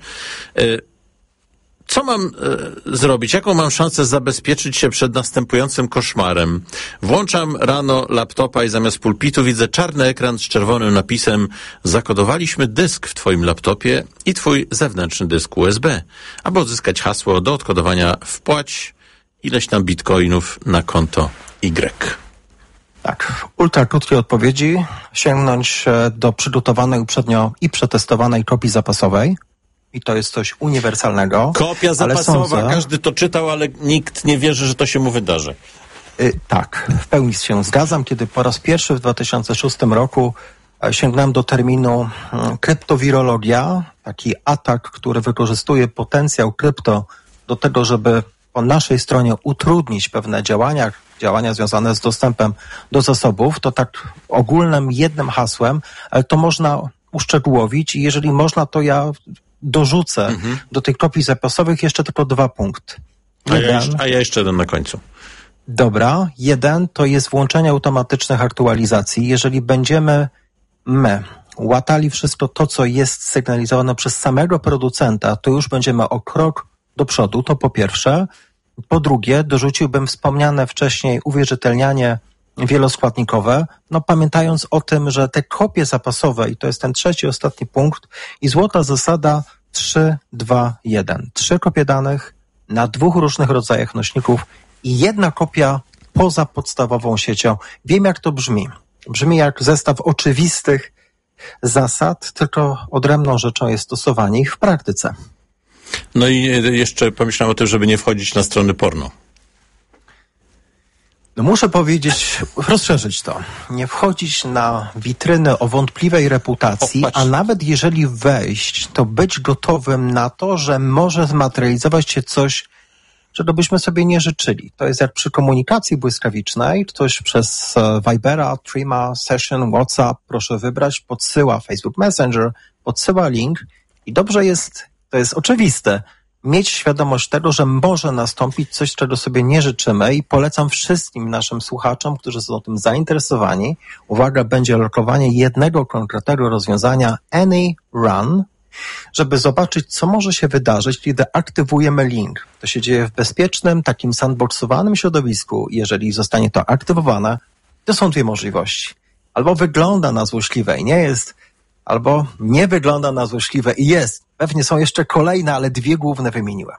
Co mam e, zrobić? Jaką mam szansę zabezpieczyć się przed następującym koszmarem? Włączam rano laptopa i zamiast pulpitu widzę czarny ekran z czerwonym napisem: zakodowaliśmy dysk w twoim laptopie i twój zewnętrzny dysk U S B, aby odzyskać hasło do odkodowania wpłać ileś tam bitcoinów na konto Y. Tak, ultra krótkie odpowiedzi. Sięgnąć do przygotowanej uprzednio i przetestowanej kopii zapasowej. i to jest coś uniwersalnego. Kopia zapasowa, sądzę, każdy to czytał, ale nikt nie wierzy, że to się mu wydarzy. Y, tak, w pełni się zgadzam. Kiedy po raz pierwszy w dwa tysiące szóstym roku sięgnąłem do terminu kryptowirologia, taki atak, który wykorzystuje potencjał krypto do tego, żeby po naszej stronie utrudnić pewne działania, działania związane z dostępem do zasobów, to tak ogólnym jednym hasłem, ale to można uszczegółowić i jeżeli można, to ja dorzucę mhm. do tych kopii zapasowych jeszcze tylko dwa punkty. Jeden, a, ja jeszcze, a ja jeszcze jeden na końcu. Dobra, jeden to jest włączenie automatycznych aktualizacji. Jeżeli będziemy my łatali wszystko to, co jest sygnalizowane przez samego producenta, to już będziemy o krok do przodu, to po pierwsze. Po drugie, dorzuciłbym wspomniane wcześniej uwierzytelnianie wieloskładnikowe, no pamiętając o tym, że te kopie zapasowe, i to jest ten trzeci, ostatni punkt, i złota zasada trzy, dwa, jeden. Trzy kopie danych na dwóch różnych rodzajach nośników i jedna kopia poza podstawową siecią. Wiem, jak to brzmi. Brzmi jak zestaw oczywistych zasad, tylko odrębną rzeczą jest stosowanie ich w praktyce. No i jeszcze pomyślałem o tym, żeby nie wchodzić na strony porno. No muszę powiedzieć, rozszerzyć to. Nie wchodzić na witryny o wątpliwej reputacji, o, a nawet jeżeli wejść, to być gotowym na to, że może zmaterializować się coś, czego byśmy sobie nie życzyli. To jest jak przy komunikacji błyskawicznej. Ktoś przez Vibera, Trima, Session, WhatsApp, proszę wybrać, podsyła Facebook Messenger, podsyła link i dobrze jest, to jest oczywiste, mieć świadomość tego, że może nastąpić coś, czego sobie nie życzymy i polecam wszystkim naszym słuchaczom, którzy są tym zainteresowani. Uwaga, będzie lokowanie jednego konkretnego rozwiązania Any Run, żeby zobaczyć, co może się wydarzyć, kiedy aktywujemy link. To się dzieje w bezpiecznym, takim sandboxowanym środowisku. Jeżeli zostanie to aktywowane, to są dwie możliwości. Albo wygląda na złośliwe i nie jest, albo nie wygląda na złośliwe i jest. Pewnie są jeszcze kolejne, ale dwie główne wymieniłem.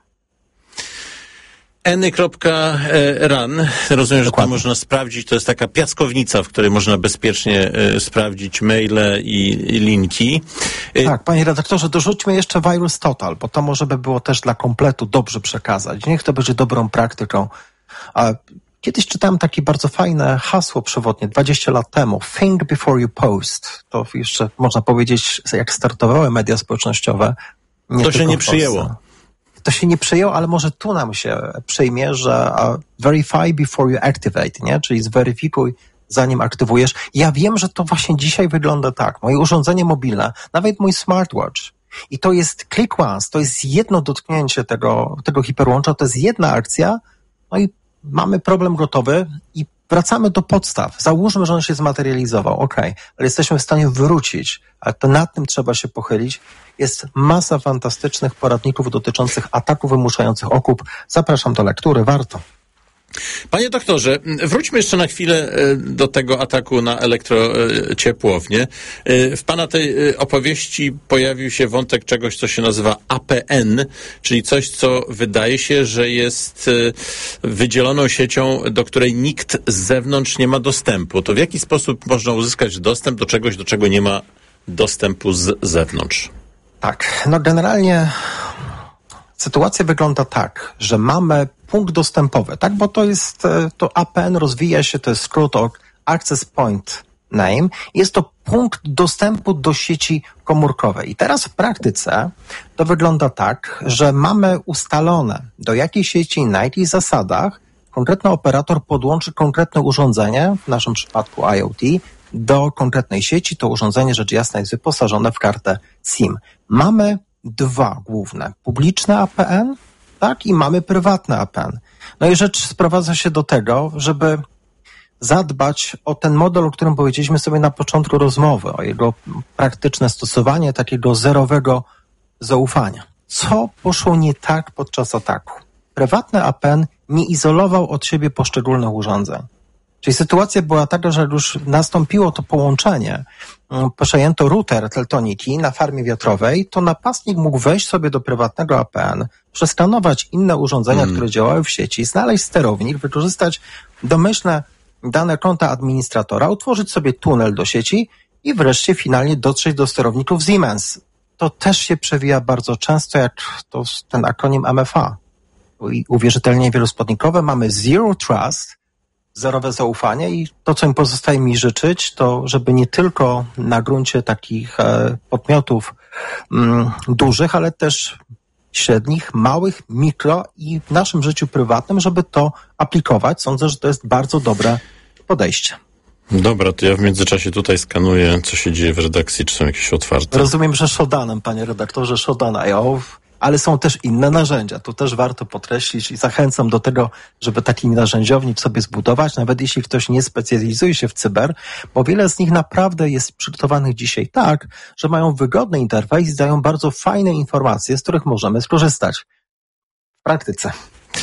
Any.run. Rozumiem, że to można sprawdzić. To jest taka piaskownica, w której można bezpiecznie y, sprawdzić maile i, i linki. Y... Tak, panie redaktorze, dorzućmy jeszcze Virus Total, bo to może by było też dla kompletu dobrze przekazać. Niech to będzie dobrą praktyką. A kiedyś czytałem takie bardzo fajne hasło przewodnie, dwadzieścia lat temu. Think before you post. To jeszcze można powiedzieć, jak startowały media społecznościowe. Nie to się nie przyjęło. To się nie przyjęło, ale może tu nam się przyjmie, że uh, verify before you activate, nie? Czyli zweryfikuj, zanim aktywujesz. Ja wiem, że to właśnie dzisiaj wygląda tak. Moje urządzenie mobilne, nawet mój smartwatch, i to jest click once, to jest jedno dotknięcie tego, tego hiperłącza, to jest jedna akcja, no i mamy problem gotowy i wracamy do podstaw. Załóżmy, że on się zmaterializował, okej, okay, ale jesteśmy w stanie wrócić, ale to nad tym trzeba się pochylić. Jest masa fantastycznych poradników dotyczących ataków wymuszających okup. Zapraszam do lektury, warto. Panie doktorze, wróćmy jeszcze na chwilę do tego ataku na elektrociepłownię. W pana tej opowieści pojawił się wątek czegoś, co się nazywa A P N, czyli coś, co wydaje się, że jest wydzieloną siecią, do której nikt z zewnątrz nie ma dostępu. To w jaki sposób można uzyskać dostęp do czegoś, do czego nie ma dostępu z zewnątrz? Tak, no generalnie sytuacja wygląda tak, że mamy punkt dostępowy, tak, bo to jest, to A P N rozwija się, to jest skrót od Access Point Name, jest to punkt dostępu do sieci komórkowej. I teraz w praktyce to wygląda tak, że mamy ustalone, do jakiej sieci, na jakich zasadach konkretny operator podłączy konkretne urządzenie, w naszym przypadku IoT, do konkretnej sieci. To urządzenie, rzecz jasna, jest wyposażone w kartę SIM. Mamy dwa główne. Publiczne A P N, tak, i mamy prywatne A P N. No i rzecz sprowadza się do tego, żeby zadbać o ten model, o którym powiedzieliśmy sobie na początku rozmowy, o jego praktyczne stosowanie takiego zerowego zaufania. Co poszło nie tak podczas ataku? Prywatny A P N nie izolował od siebie poszczególnych urządzeń. Czyli sytuacja była taka, że już nastąpiło to połączenie, przejęto router Teltoniki na farmie wiatrowej, to napastnik mógł wejść sobie do prywatnego A P N, przeskanować inne urządzenia, hmm. które działały w sieci, znaleźć sterownik, wykorzystać domyślne dane konta administratora, utworzyć sobie tunel do sieci i wreszcie finalnie dotrzeć do sterowników Siemens. to też się przewija bardzo często, jak to ten akronim M F A. I uwierzytelnienie wieloskładnikowe, mamy Zero Trust, zerowe zaufanie i to, co im pozostaje mi życzyć, to żeby nie tylko na gruncie takich e, podmiotów m, dużych, ale też średnich, małych, mikro i w naszym życiu prywatnym, żeby to aplikować. Sądzę, że to jest bardzo dobre podejście. Dobra, to ja w międzyczasie tutaj skanuję, co się dzieje w redakcji, czy są jakieś otwarte. Rozumiem, że Shodanem, panie redaktorze, Shodan I O, ale są też inne narzędzia. Tu też warto podkreślić i zachęcam do tego, żeby taki narzędziownik sobie zbudować, nawet jeśli ktoś nie specjalizuje się w cyber, bo wiele z nich naprawdę jest przygotowanych dzisiaj tak, że mają wygodny interfejs i dają bardzo fajne informacje, z których możemy skorzystać w praktyce.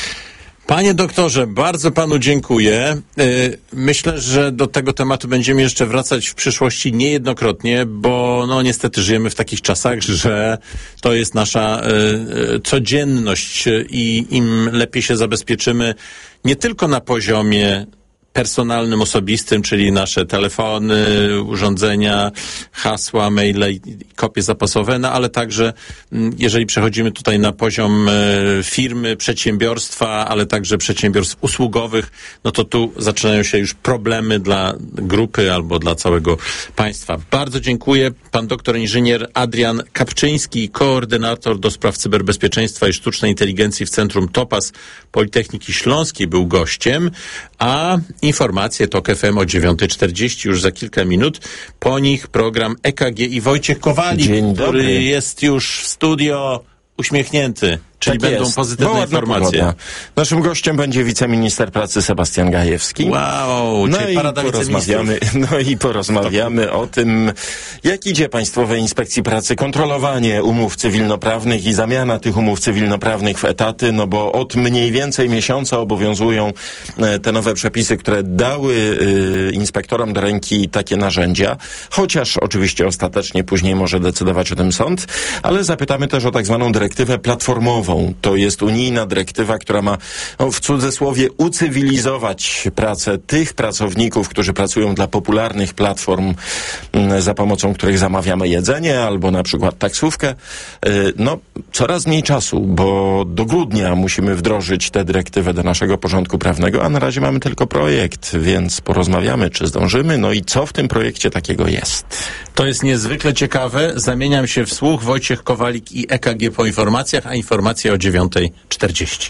Panie doktorze, bardzo panu dziękuję. Myślę, że do tego tematu będziemy jeszcze wracać w przyszłości niejednokrotnie, bo no niestety żyjemy w takich czasach, że to jest nasza codzienność i im lepiej się zabezpieczymy nie tylko na poziomie personalnym, osobistym, czyli nasze telefony, urządzenia, hasła, maile i kopie zapasowe, no ale także jeżeli przechodzimy tutaj na poziom firmy, przedsiębiorstwa, ale także przedsiębiorstw usługowych, no to tu zaczynają się już problemy dla grupy albo dla całego państwa. Bardzo dziękuję. Pan doktor inżynier Adrian Kapczyński, koordynator do spraw cyberbezpieczeństwa i sztucznej inteligencji w Centrum Topaz Politechniki Śląskiej był gościem, a informacje TOK F M o dziewiąta czterdzieści już za kilka minut. Po nich program E K G i Wojciech Kowalik, który jest już w studio uśmiechnięty. Czyli tak będą jest. pozytywne informacje. Pogoda. Naszym gościem będzie wiceminister pracy Sebastian Gajewski. Wow, no czyli i parada porozmawiamy, No i porozmawiamy o tym, jak idzie Państwowej Inspekcji Pracy kontrolowanie umów cywilnoprawnych i zamiana tych umów cywilnoprawnych w etaty, no bo od mniej więcej miesiąca obowiązują te nowe przepisy, które dały y, inspektorom do ręki takie narzędzia, chociaż oczywiście ostatecznie później może decydować o tym sąd, ale zapytamy też o tak zwaną dyrektywę platformową. To jest unijna dyrektywa, która ma no, w cudzysłowie ucywilizować pracę tych pracowników, którzy pracują dla popularnych platform, m, za pomocą których zamawiamy jedzenie albo na przykład taksówkę. Y, no, coraz mniej czasu, bo do grudnia musimy wdrożyć tę dyrektywę do naszego porządku prawnego, a na razie mamy tylko projekt, więc porozmawiamy, czy zdążymy, no i co w tym projekcie takiego jest. To jest niezwykle ciekawe. Zamieniam się w słuch. Wojciech Kowalik i E K G po informacjach, a informacje o dziewiąta czterdzieści.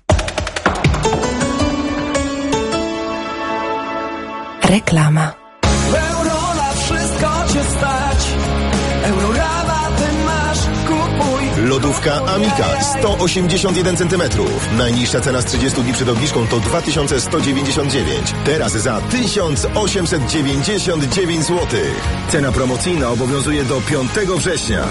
Reklama. Euro na wszystko cię stać. Euro rabaty masz, kupuj. Lodówka Amica sto osiemdziesiąt jeden centymetrów. Najniższa cena z trzydziestu dni przed obniżką to dwa tysiące sto dziewięćdziesiąt dziewięć. Teraz za tysiąc osiemset dziewięćdziesiąt dziewięć złotych. Cena promocyjna obowiązuje do piątego września.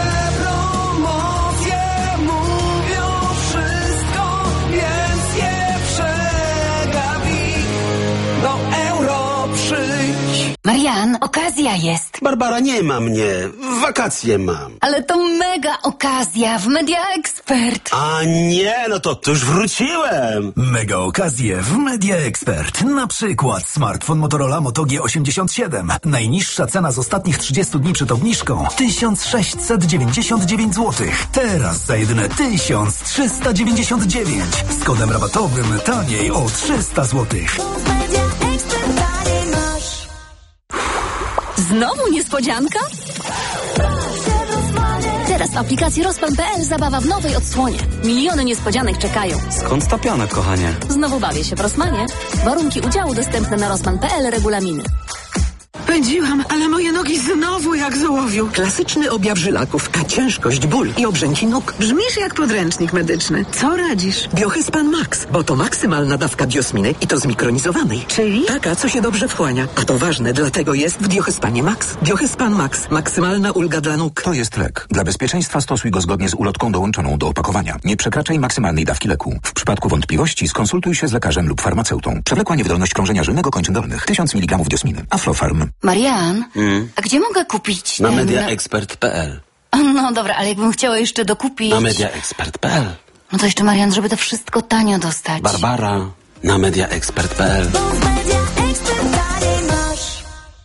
Marian, okazja jest. Barbara, nie ma mnie. Wakacje mam. Ale to mega okazja w Media Expert. A nie, no to tuż wróciłem. Mega okazje w Media Expert. Na przykład smartfon Motorola Moto G osiemdziesiąt siedem. Najniższa cena z ostatnich trzydziestu dni przed obniżką tysiąc sześćset dziewięćdziesiąt dziewięć złotych. Teraz za jedyne tysiąc trzysta dziewięćdziesiąt dziewięć. Z kodem rabatowym taniej o trzysta złotych. Znowu niespodzianka? Teraz w aplikacji Rozpan kropka pe el zabawa w nowej odsłonie. Miliony niespodzianek czekają. Skąd ta piana, kochanie? Znowu bawię się w Rosmanie. Warunki udziału dostępne na Rozpan kropka pe el, regulaminy. Pędziłam, ale moje nogi znowu jak z ołowiu. Klasyczny objaw żylaków, a ciężkość, ból i obrzęki nóg. Brzmisz jak podręcznik medyczny. Co radzisz? Biohyspan Max, bo to maksymalna dawka biosminy i to zmikronizowanej. Czyli? Taka, co się dobrze wchłania. A to ważne, dlatego jest w Biohyspanie Max. Biohyspan Max. Maksymalna ulga dla nóg. To jest lek. Dla bezpieczeństwa stosuj go zgodnie z ulotką dołączoną do opakowania. Nie przekraczaj maksymalnej dawki leku. W przypadku wątpliwości skonsultuj się z lekarzem lub farmaceutą. Przewlekła niewydolność krążenia żylnego kończyn dolnych. tysiąc miligramów diosminy. Aflofarm. Marian, Hmm? a gdzie mogę kupić Na ten... mediaexpert kropka pe el. No dobra, ale jakbym chciała jeszcze dokupić... Na mediaexpert kropka pe el. No to jeszcze, Marian, żeby to wszystko tanio dostać. Barbara, na mediaexpert kropka pe el.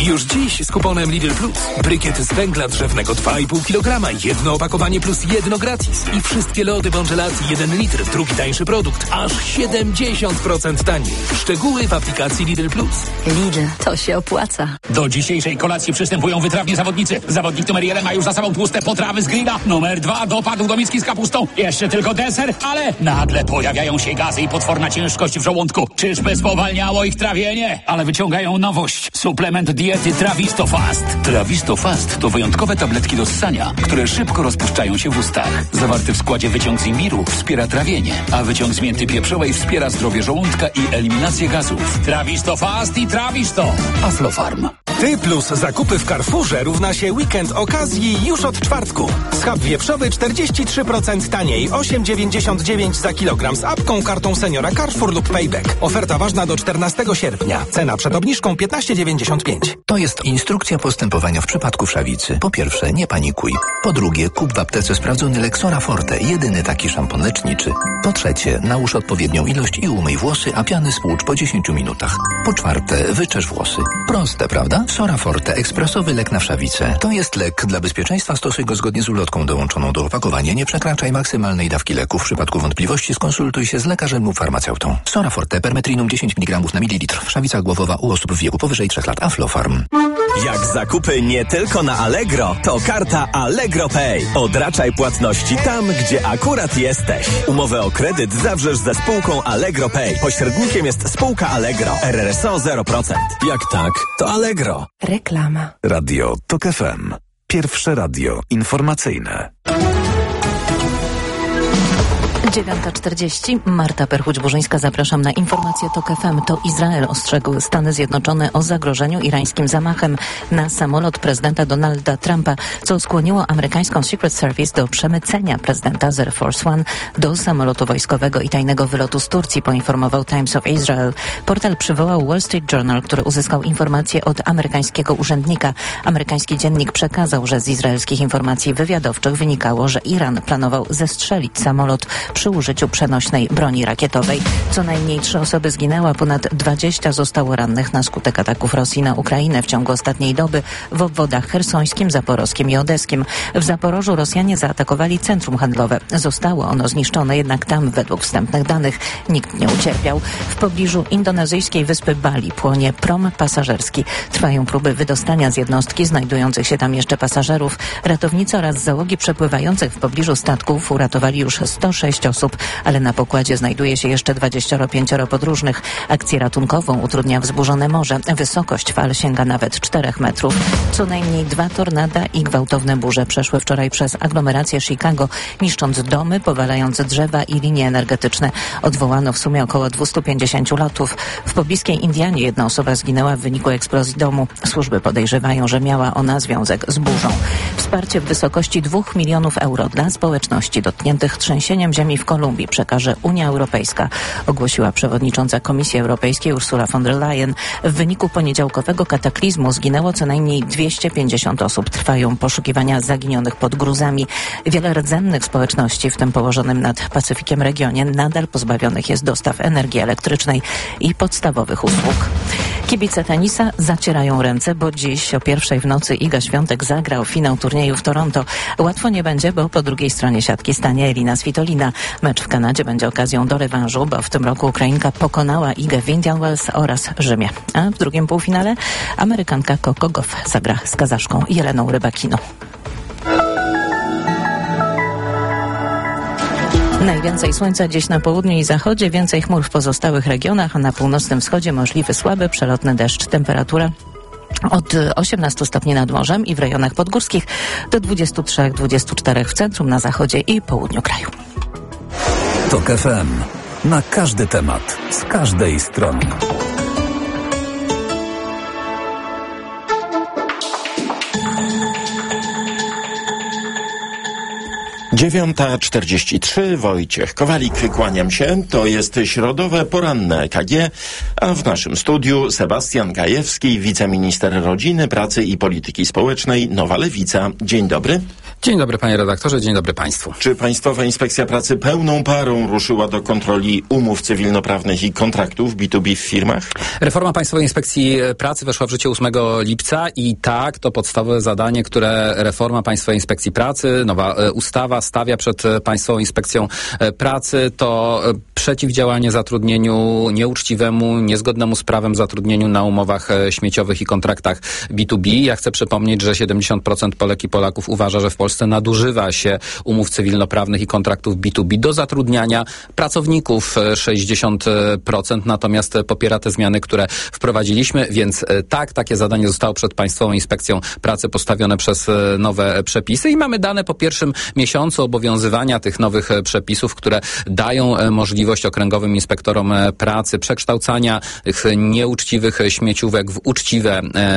Już dziś z kuponem Lidl Plus. Brykiet z węgla drzewnego dwa i pół kilograma, jedno opakowanie plus jedno gratis. I wszystkie lody Bądżelacji jeden litr, drugi tańszy produkt, aż siedemdziesiąt procent taniej. Szczegóły w aplikacji Lidl Plus. Lidl, to się opłaca. Do dzisiejszej kolacji przystępują wytrawni zawodnicy. Zawodnik numer jeden ma już za sobą tłuste potrawy z grilla. Numer dwa dopadł do miski z kapustą. Jeszcze tylko deser, ale nagle pojawiają się gazy i potworna ciężkość w żołądku. Czyżby spowalniało ich trawienie? Ale wyciągają nowość. Suplement diety Trawisto Fast. Trawisto Fast to wyjątkowe tabletki do ssania, które szybko rozpuszczają się w ustach. Zawarty w składzie wyciąg z imbiru wspiera trawienie, a wyciąg z mięty pieprzowej wspiera zdrowie żołądka i eliminację gazów. Trawisto Fast i Trawisto. Aflofarm. Ty plus zakupy w Carrefourze równa się weekend okazji już od czwartku. Schab wieprzowy czterdzieści trzy procent taniej, osiem dziewięćdziesiąt dziewięć za kilogram z apką, kartą seniora Carrefour lub Payback. Oferta ważna do czternastego sierpnia. Cena przed obniżką piętnaście dziewięćdziesiąt pięć. To jest instrukcja postępowania w przypadku wszawicy. Po pierwsze, nie panikuj. Po drugie, kup w aptece sprawdzony Lexora Forte, jedyny taki szampon leczniczy. Po trzecie, nałóż odpowiednią ilość i umyj włosy, a piany spłucz po dziesięciu minutach. Po czwarte, wyczesz włosy. Proste, prawda? Sora Forte, ekspresowy lek na wszawicę. To jest lek. Dla bezpieczeństwa stosuj go zgodnie z ulotką dołączoną do opakowania. Nie przekraczaj maksymalnej dawki leku. W przypadku wątpliwości skonsultuj się z lekarzem lub farmaceutą. Sora Forte, permetrinum dziesięć miligramów na mililitr. Wszawica głowowa u osób w wieku powyżej trzech lat. Aflofarm. Jak zakupy nie tylko na Allegro, to karta Allegro Pay. Odraczaj płatności tam, gdzie akurat jesteś. Umowę o kredyt zawrzesz ze spółką Allegro Pay. Pośrednikiem jest spółka Allegro. R R S O zero procent. Jak tak, to Allegro. Reklama. Radio TOK F M. Pierwsze radio informacyjne. dziewiąta czterdzieści. Marta Perchuć-Burzyńska, zapraszam na informację TOK F M. To Izrael ostrzegł Stany Zjednoczone o zagrożeniu irańskim zamachem na samolot prezydenta Donalda Trumpa, co skłoniło amerykańską Secret Service do przemycenia prezydenta z Air Force One do samolotu wojskowego i tajnego wylotu z Turcji, poinformował Times of Israel. Portal przywołał Wall Street Journal, który uzyskał informacje od amerykańskiego urzędnika. Amerykański dziennik przekazał, że z izraelskich informacji wywiadowczych wynikało, że Iran planował zestrzelić samolot przy użyciu przenośnej broni rakietowej. Co najmniej trzy osoby zginęły, a ponad dwadzieścia zostało rannych na skutek ataków Rosji na Ukrainę w ciągu ostatniej doby w obwodach chersońskim, zaporowskim i odeskim. W Zaporożu Rosjanie zaatakowali centrum handlowe. Zostało ono zniszczone, jednak tam według wstępnych danych nikt nie ucierpiał. W pobliżu indonezyjskiej wyspy Bali płonie prom pasażerski. Trwają próby wydostania z jednostki znajdujących się tam jeszcze pasażerów. Ratownicy oraz załogi przepływających w pobliżu statków uratowali już sto sześć osób, ale na pokładzie znajduje się jeszcze dwadzieścia pięć podróżnych. Akcję ratunkową utrudnia wzburzone morze. Wysokość fal sięga nawet czterech metrów. Co najmniej dwa tornada i gwałtowne burze przeszły wczoraj przez aglomerację Chicago, niszcząc domy, powalając drzewa i linie energetyczne. Odwołano w sumie około dwieście pięćdziesiąt lotów. W pobliskiej Indianie jedna osoba zginęła w wyniku eksplozji domu. Służby podejrzewają, że miała ona związek z burzą. Wsparcie w wysokości dwóch milionów euro dla społeczności dotkniętych trzęsieniem ziemi w Kolumbii przekaże Unia Europejska, ogłosiła przewodnicząca Komisji Europejskiej Ursula von der Leyen. W wyniku poniedziałkowego kataklizmu zginęło co najmniej dwieście pięćdziesiąt osób. Trwają poszukiwania zaginionych pod gruzami. Wiele rdzennych społeczności w tym położonym nad Pacyfikiem regionie nadal pozbawionych jest dostaw energii elektrycznej i podstawowych usług. Kibice tenisa zacierają ręce, bo dziś o pierwszej w nocy Iga Świątek zagrał finał turnieju w Toronto. Łatwo nie będzie, bo po drugiej stronie siatki stanie Elina Svitolina. Mecz w Kanadzie będzie okazją do rewanżu, bo w tym roku Ukrainka pokonała Igę w Indian Wells oraz Rzymie. A w drugim półfinale Amerykanka Coco Gauff zagra z Kazaszką Jeleną Rybakiną. Najwięcej słońca dziś na południu i zachodzie, więcej chmur w pozostałych regionach, a na północnym wschodzie możliwy słaby, przelotny deszcz. Temperatura od osiemnastu stopni nad morzem i w rejonach podgórskich do dwudziestu trzech dwudziestu czterech w centrum, na zachodzie i południu kraju. TOK F M. Na każdy temat, z każdej strony. dziewiąta czterdzieści trzy, Wojciech Kowalik, kłaniam się. To jest środowe poranne E K G, a w naszym studiu Sebastian Gajewski, wiceminister rodziny, pracy i polityki społecznej, Nowa Lewica. Dzień dobry. Dzień dobry panie redaktorze, dzień dobry państwu. Czy Państwowa Inspekcja Pracy pełną parą ruszyła do kontroli umów cywilnoprawnych i kontraktów B dwa B w firmach? Reforma Państwowej Inspekcji Pracy weszła w życie ósmego lipca i tak, to podstawowe zadanie, które reforma Państwowej Inspekcji Pracy, nowa ustawa stawia przed Państwową Inspekcją Pracy, to przeciwdziałanie zatrudnieniu nieuczciwemu, niezgodnemu z prawem zatrudnieniu na umowach śmieciowych i kontraktach B dwa B. Ja chcę przypomnieć, że siedemdziesiąt procent Polek i Polaków uważa, że w Polsce nadużywa się umów cywilnoprawnych i kontraktów B dwa B do zatrudniania pracowników. sześćdziesiąt procent natomiast popiera te zmiany, które wprowadziliśmy, więc tak, takie zadanie zostało przed Państwową Inspekcją Pracy postawione przez nowe przepisy i mamy dane po pierwszym miesiącu obowiązywania tych nowych przepisów, które dają możliwość okręgowym inspektorom pracy przekształcania tych nieuczciwych śmieciówek w uczciwe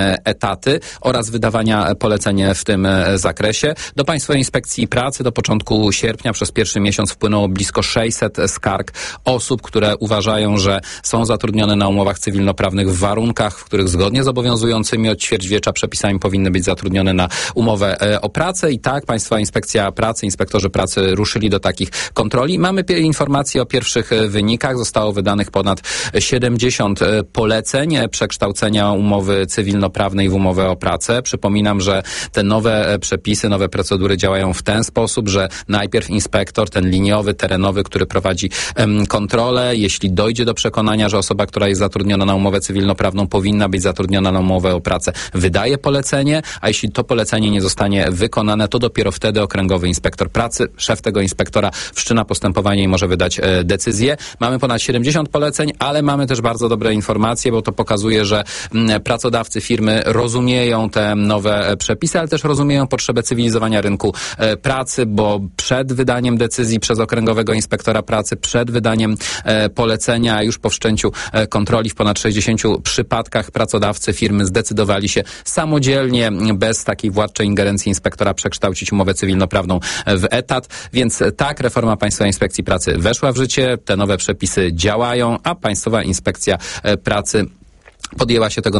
etaty oraz wydawania poleceń w tym zakresie. Do Państwowej Inspekcji Pracy do początku sierpnia przez pierwszy miesiąc wpłynęło blisko sześćset skarg osób, które uważają, że są zatrudnione na umowach cywilnoprawnych w warunkach, w których zgodnie z obowiązującymi od ćwierćwiecza przepisami powinny być zatrudnione na umowę o pracę. I tak Państwowa Inspekcja Pracy, inspektorzy pracy ruszyli do takich kontroli. Mamy informacje o pierwszych wynikach. Zostało wydanych ponad siedemdziesiąt poleceń przekształcenia umowy cywilnoprawnej w umowę o pracę. Przypominam, że te nowe przepisy, nowe procedury działają w ten sposób, że najpierw inspektor, ten liniowy, terenowy, który prowadzi em, kontrolę, jeśli dojdzie do przekonania, że osoba, która jest zatrudniona na umowę cywilnoprawną powinna być zatrudniona na umowę o pracę, wydaje polecenie, a jeśli to polecenie nie zostanie wykonane, to dopiero wtedy okręgowy inspektor pracy, szef tego inspektora wszczyna postępowanie i może wydać e, decyzję. Mamy ponad siedemdziesiąt poleceń, ale mamy też bardzo dobre informacje, bo to pokazuje, że m, pracodawcy, firmy rozumieją te nowe przepisy, ale też rozumieją potrzebę cywilizowania rynku e, pracy, bo przed wydaniem decyzji przez okręgowego inspektora pracy, przed wydaniem e, polecenia, już po wszczęciu e, kontroli w ponad sześćdziesięciu przypadkach pracodawcy, firmy zdecydowali się samodzielnie, bez takiej władczej ingerencji inspektora przekształcić umowę cywilnoprawną w etat. Więc tak, reforma Państwowej Inspekcji Pracy weszła w życie, te nowe przepisy działają, a Państwowa Inspekcja Pracy podjęła się tego